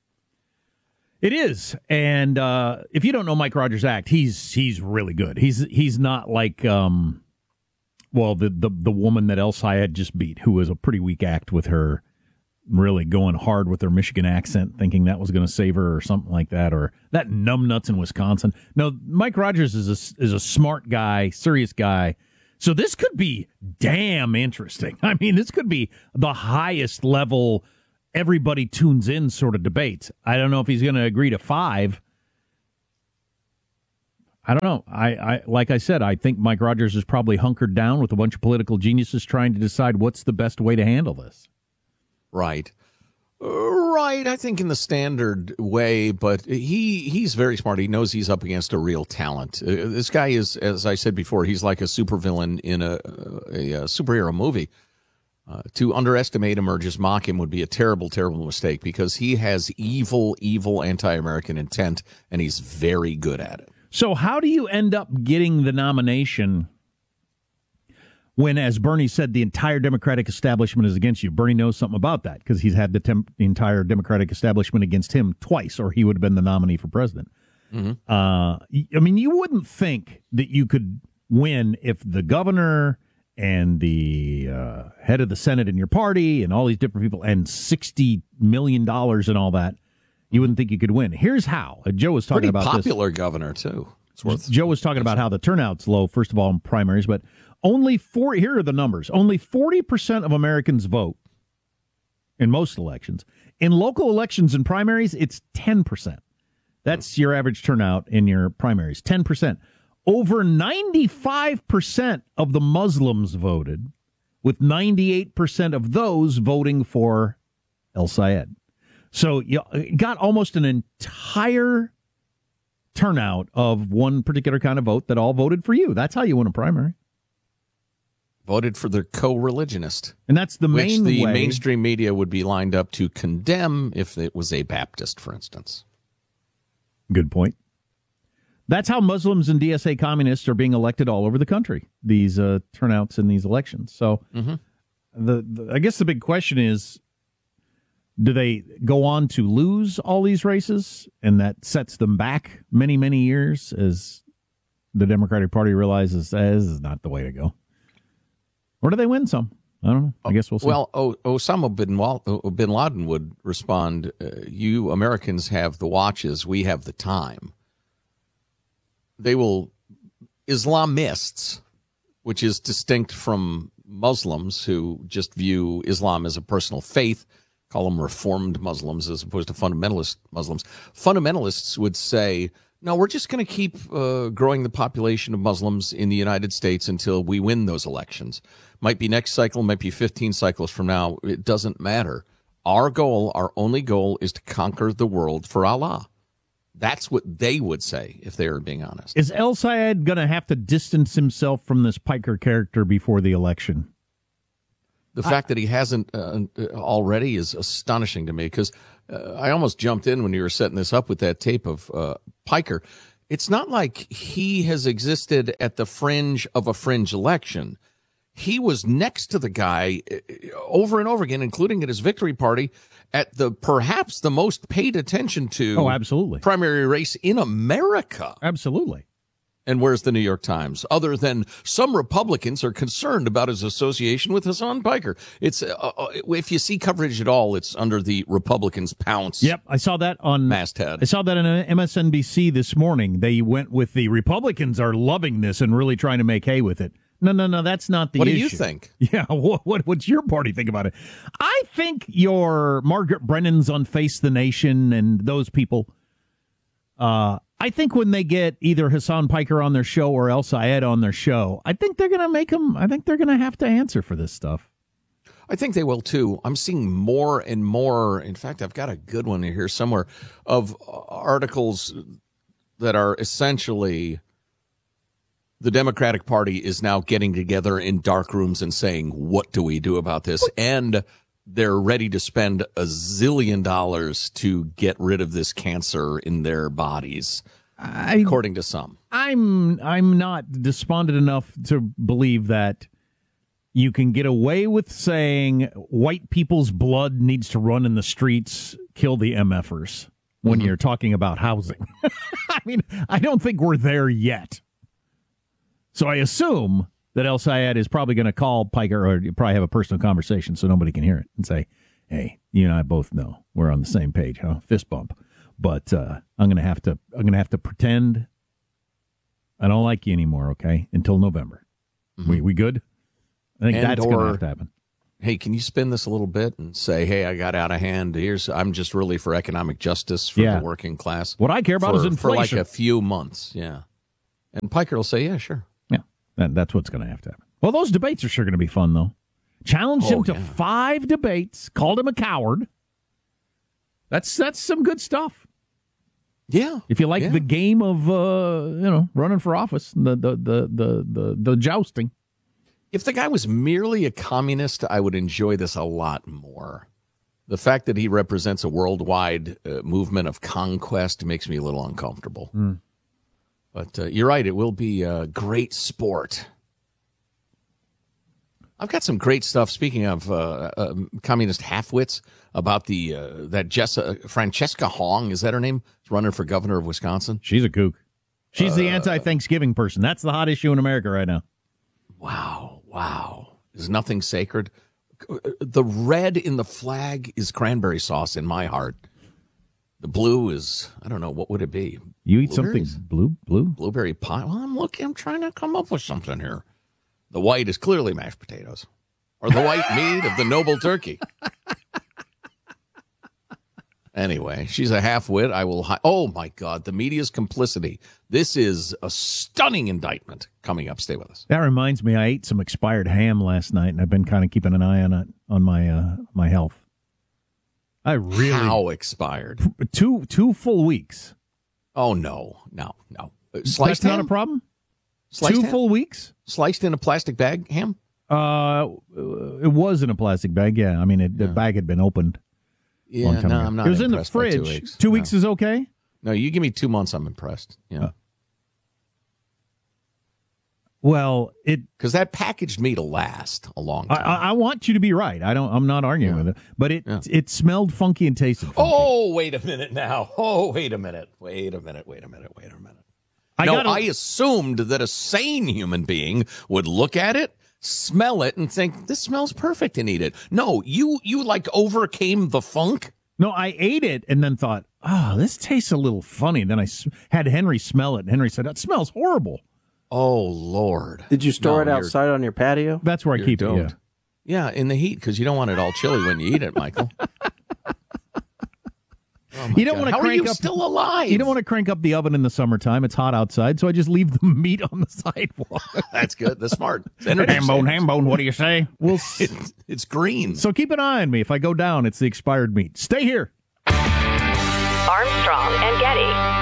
It is. And if you don't know Mike Rogers' act, he's really good. He's not like, the woman that El Sayed just beat, who was a pretty weak act with her really going hard with their Michigan accent, thinking that was going to save her or something like that, or that numbnuts in Wisconsin. No, Mike Rogers is a smart guy, serious guy. So this could be damn interesting. I mean, this could be the highest level, everybody tunes in sort of debate. I don't know if he's going to agree to 5. I don't know. I like I said, I think Mike Rogers is probably hunkered down with a bunch of political geniuses trying to decide what's the best way to handle this. Right. Right, I think in the standard way, but he's very smart. He knows he's up against a real talent. This guy is, as I said before, he's like a supervillain in a superhero movie. To underestimate him or just mock him would be a terrible, terrible mistake because he has evil, evil anti-American intent, and he's very good at it. So how do you end up getting the nomination when, as Bernie said, the entire Democratic establishment is against you? Bernie knows something about that because he's had the entire Democratic establishment against him twice, or he would have been the nominee for president. Mm-hmm. I mean, you wouldn't think that you could win if the governor and the head of the Senate in your party and all these different people and $60 million and all that. You wouldn't think you could win. Here's how. Joe was talking about this. Pretty popular governor, too. Joe was talking about how the turnout's low, first of all, in primaries, but here are the numbers. Only 40% of Americans vote in most elections. In local elections and primaries, it's 10%. That's your average turnout in your primaries, 10%. Over 95% of the Muslims voted, with 98% of those voting for El Sayed. So you got almost an entire turnout of one particular kind of vote that all voted for you. That's how you win a primary. Voted for the co-religionist. And that's the main way. Which the way. mainstream media would be lined up to condemn if it was a Baptist, for instance. Good point. That's how Muslims and DSA communists are being elected all over the country, these turnouts in these elections. So I guess the big question is, do they go on to lose all these races, and that sets them back many, many years as the Democratic Party realizes this is not the way to go? Or do they win some? I don't know. I guess we'll see. Well, Osama bin Laden would respond, you Americans have the watches, we have the time. Islamists, which is distinct from Muslims who just view Islam as a personal faith, call them reformed Muslims as opposed to fundamentalist Muslims. Fundamentalists would say, no, we're just going to keep growing the population of Muslims in the United States until we win those elections. Might be next cycle, might be 15 cycles from now. It doesn't matter. Our goal, our only goal, is to conquer the world for Allah. That's what they would say if they were being honest. Is El Sayed going to have to distance himself from this Piker character before the election? The fact that he hasn't already is astonishing to me because I almost jumped in when you were setting this up with that tape of Piker. It's not like he has existed at the fringe of a fringe election. He was next to the guy over and over again, including at his victory party, at the perhaps the most paid attention to absolutely primary race in America. Absolutely. And where's the New York Times? Other than some Republicans are concerned about his association with Hassan Piker. It's if you see coverage at all, it's under the Republicans' pounce. Yep, I saw that on masthead. I saw that on MSNBC this morning. They went with the Republicans are loving this and really trying to make hay with it. No, that's not the issue. What do you think? Yeah, what's your party think about it? I think your Margaret Brennan's on Face the Nation and those people, I think when they get either Hassan Piker on their show or El Sayed on their show, I think they're going to make them, I think they're going to have to answer for this stuff. I think they will, too. I'm seeing more and more. In fact, I've got a good one here somewhere of articles that are essentially the Democratic Party is now getting together in dark rooms and saying, what do we do about this? And they're ready to spend $1 zillion to get rid of this cancer in their bodies, according to some. I'm not despondent enough to believe that you can get away with saying white people's blood needs to run in the streets, kill the MFers when you're talking about housing. I mean, I don't think we're there yet. So I assume that El Sayed is probably going to call Piker, or probably have a personal conversation so nobody can hear it, and say, hey, you and I both know we're on the same page, huh? Fist bump. But I'm gonna have to pretend I don't like you anymore, okay? Until November. Mm-hmm. We good? I think that's gonna have to happen. Hey, can you spin this a little bit and say, hey, I got out of hand. I'm just really for economic justice for the working class. What I care about is inflation. For like a few months, yeah. And Piker will say, yeah, sure. Yeah, that's what's going to have to happen. Well, those debates are sure going to be fun, though. Challenged him to 5 debates, called him a coward. That's some good stuff. Yeah. If you like the game of running for office, the jousting. If the guy was merely a communist, I would enjoy this a lot more. The fact that he represents a worldwide movement of conquest makes me a little uncomfortable. Mm. But you're right, it will be a great sport. I've got some great stuff, speaking of communist halfwits, about that Francesca Hong, is that her name? Is running for governor of Wisconsin. She's a kook. She's the anti-Thanksgiving person. That's the hot issue in America right now. Wow. Is nothing sacred? The red in the flag is cranberry sauce in my heart. The blue is, I don't know, what would it be? You eat something blue? Blueberry pie. Well, I'm trying to come up with something here. The white is clearly mashed potatoes. Or the white meat of the noble turkey. Anyway, she's a half-wit. Oh, my God, the media's complicity. This is a stunning indictment coming up. Stay with us. That reminds me, I ate some expired ham last night, and I've been kind of keeping an eye on it, on my health. How expired? 2 full weeks. Oh, no. Sliced That's ham? not a problem? Sliced 2 ham? full weeks? Sliced in a plastic bag ham? It was in a plastic bag, yeah. I mean, the bag had been opened. Yeah, no, I'm not. It was in the impressed by fridge. 2 weeks. 2 weeks is okay? No, you give me 2 months, I'm impressed. Yeah. Well, because that packaged meat will last a long time. I want you to be right. I'm not arguing with it, but it smelled funky and tasted funky. Oh, wait a minute now. Oh, wait a minute. I assumed that a sane human being would look at it, smell it, and think, this smells perfect, and eat it. No, you like overcame the funk? No, I ate it and then thought, this tastes a little funny. Then I had Henry smell it, and Henry said, that smells horrible. Oh, Lord. Did you store it outside on your patio? That's where I keep it, Yeah, in the heat, because you don't want it all chilly when you eat it, Michael. You don't want to How crank are you up, still alive? You don't want to crank up the oven in the summertime. It's hot outside, so I just leave the meat on the sidewalk. That's good. That's smart. Ham bone, what do you say? Well, it's green. So keep an eye on me. If I go down, it's the expired meat. Stay here. Armstrong and Getty.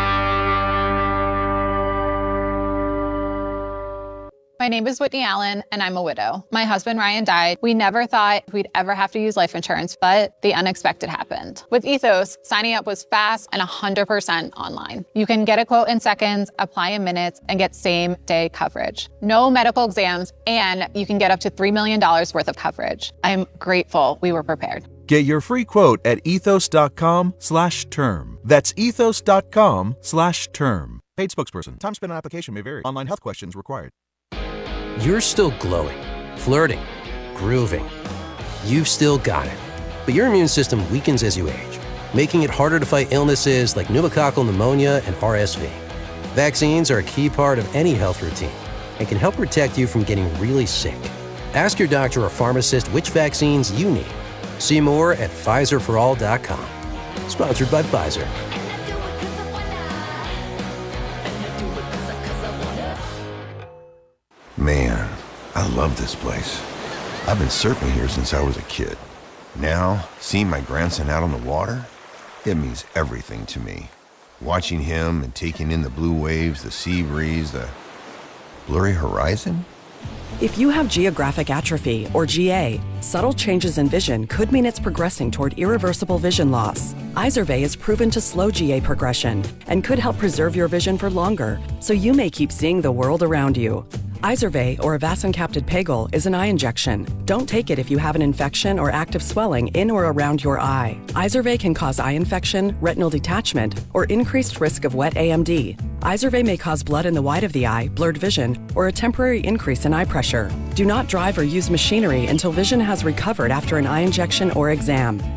My name is Whitney Allen, and I'm a widow. My husband, Ryan, died. We never thought we'd ever have to use life insurance, but the unexpected happened. With Ethos, signing up was fast and 100% online. You can get a quote in seconds, apply in minutes, and get same-day coverage. No medical exams, and you can get up to $3 million worth of coverage. I'm grateful we were prepared. Get your free quote at ethos.com/term. That's ethos.com/term. Paid spokesperson. Time spent on application may vary. Online health questions required. You're still glowing, flirting, grooving. You've still got it. But your immune system weakens as you age, making it harder to fight illnesses like pneumococcal pneumonia and RSV. Vaccines are a key part of any health routine and can help protect you from getting really sick. Ask your doctor or pharmacist which vaccines you need. See more at PfizerForAll.com. Sponsored by Pfizer. Man, I love this place. I've been surfing here since I was a kid. Now, seeing my grandson out on the water, it means everything to me. Watching him and taking in the blue waves, the sea breeze, the blurry horizon. If you have geographic atrophy, or GA, subtle changes in vision could mean it's progressing toward irreversible vision loss. Izervay is proven to slow GA progression and could help preserve your vision for longer, so you may keep seeing the world around you. Izervay, or avacincaptad pegol, is an eye injection. Don't take it if you have an infection or active swelling in or around your eye. Izervay can cause eye infection, retinal detachment, or increased risk of wet AMD. Izervay may cause blood in the white of the eye, blurred vision, or a temporary increase in eye pressure. Do not drive or use machinery until vision has recovered after an eye injection or exam.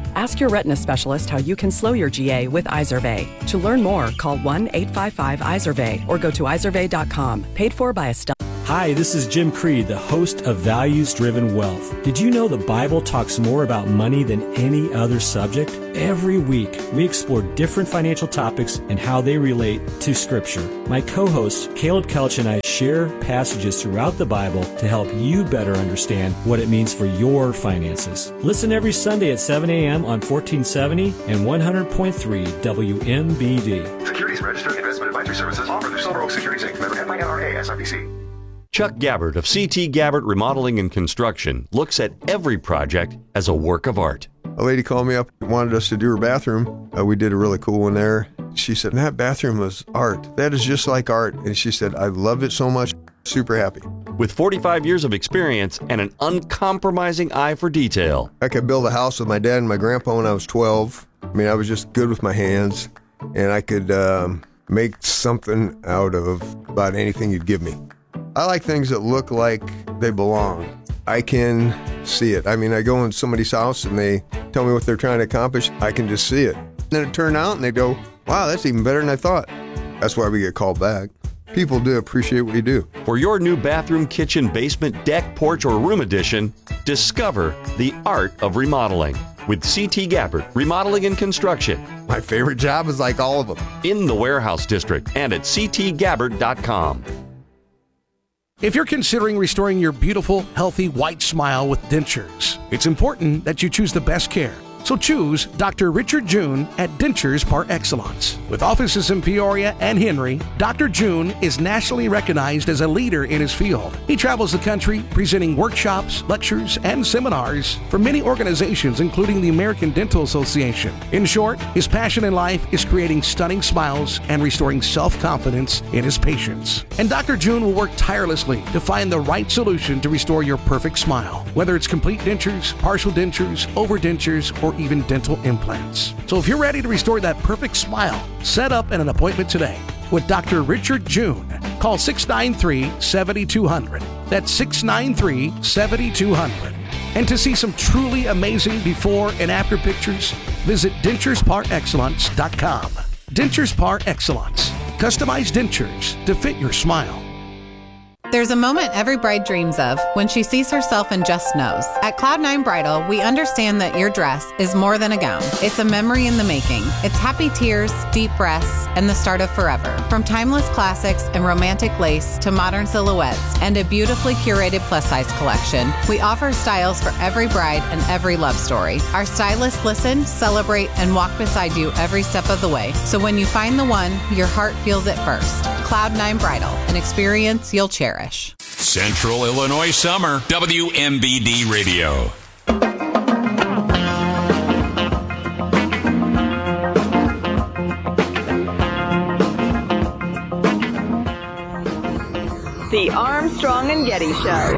Ask your retina specialist how you can slow your GA with Izervay. To learn more, call 1-855-IZERVAY or go to izervay.com. Paid for by Estelle. Hi, this is Jim Creed, the host of Values Driven Wealth. Did you know the Bible talks more about money than any other subject? Every week, we explore different financial topics and how they relate to Scripture. My co-host, Caleb Kelch, and I share passages throughout the Bible to help you better understand what it means for your finances. Listen every Sunday at 7 a.m. on 1470 and 100.3 WMBD. Securities Registered Investment Advisory Services offered through Silver Oak Securities Inc. Member FINRA SIPC. Chuck Gabbard of CT Gabbard Remodeling and Construction looks at every project as a work of art. A lady called me up and wanted us to do her bathroom. We did a really cool one there. She said, that bathroom was art. That is just like art. And she said, I loved it so much. Super happy. With 45 years of experience and an uncompromising eye for detail. I could build a house with my dad and my grandpa when I was 12. I mean, I was just good with my hands. And I could make something out of about anything you'd give me. I like things that look like they belong. I can see it. I mean, I go in somebody's house and they tell me what they're trying to accomplish. I can just see it. Then it turned out and they go, wow, that's even better than I thought. That's why we get called back. People do appreciate what you do. For your new bathroom, kitchen, basement, deck, porch, or room addition, discover the art of remodeling with CT Gabbard Remodeling and Construction. My favorite job is like all of them. In the Warehouse District and at ctgabbard.com. If you're considering restoring your beautiful, healthy, white smile with dentures, it's important that you choose the best care. So choose Dr. Richard June at Dentures Par Excellence. With offices in Peoria and Henry, Dr. June is nationally recognized as a leader in his field. He travels the country presenting workshops, lectures, and seminars for many organizations, including the American Dental Association. In short, his passion in life is creating stunning smiles and restoring self-confidence in his patients. And Dr. June will work tirelessly to find the right solution to restore your perfect smile, whether it's complete dentures, partial dentures, overdentures, or even dental implants. So if you're ready to restore that perfect smile, set up an appointment today with Dr. Richard June. Call 693-7200. That's 693-7200. And to see some truly amazing before and after pictures, visit denturesparexcellence.com. Dentures Par Excellence. Customized dentures to fit your smile. There's a moment every bride dreams of when she sees herself and just knows. At Cloud9 Bridal, we understand that your dress is more than a gown. It's a memory in the making. It's happy tears, deep breaths, and the start of forever. From timeless classics and romantic lace to modern silhouettes and a beautifully curated plus-size collection, we offer styles for every bride and every love story. Our stylists listen, celebrate, and walk beside you every step of the way. So when you find the one, your heart feels it first. Cloud9 Bridal, an experience you'll cherish. Central Illinois Summer, WMBD Radio. The Armstrong and Getty Show.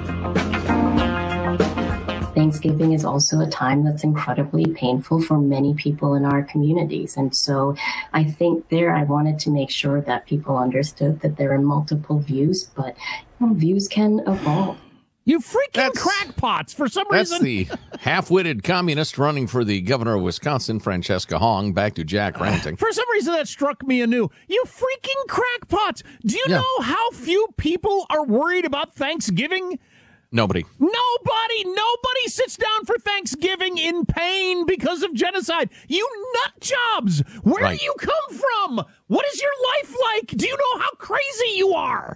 Thanksgiving is also a time that's incredibly painful for many people in our communities. And so I think there I wanted to make sure that people understood that there are multiple views, but views can evolve. You freaking crackpots, for some reason. That's the half-witted communist running for the governor of Wisconsin, Francesca Hong. Back to Jack ranting. For some reason, that struck me anew. You freaking crackpots. Do you know how few people are worried about Thanksgiving? Nobody sits down for Thanksgiving in pain because of genocide. You nut jobs. Where do you come from? What is your life like? Do you know how crazy you are?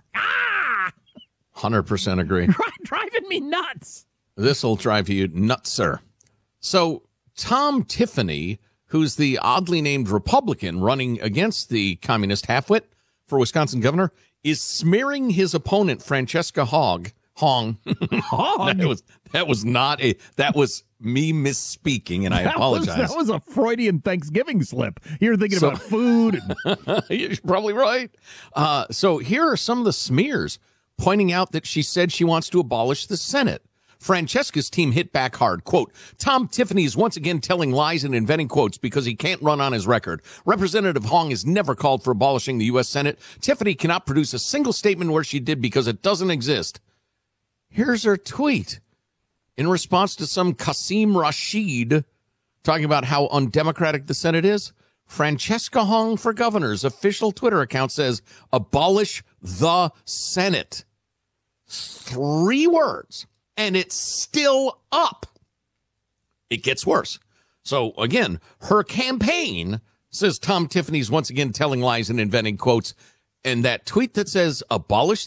100% agree. Driving me nuts. This'll drive you nuts, sir. So Tom Tiffany, who's the oddly named Republican running against the communist halfwit for Wisconsin governor, is smearing his opponent, Francesca Hong. That was me misspeaking, and I apologize. That was a Freudian Thanksgiving slip. You're thinking about food. You're probably right. So here are some of the smears pointing out that she said she wants to abolish the Senate. Francesca's team hit back hard. Quote, Tom Tiffany is once again telling lies and inventing quotes because he can't run on his record. Representative Hong has never called for abolishing the U.S. Senate. Tiffany cannot produce a single statement where she did because it doesn't exist. Here's her tweet. In response to some Qasim Rashid talking about how undemocratic the Senate is. Francesca Hong for Governor's official Twitter account says, abolish the Senate. 3 words, and it's still up. It gets worse. So, again, her campaign says Tom Tiffany's once again telling lies and inventing quotes. And that tweet that says, abolish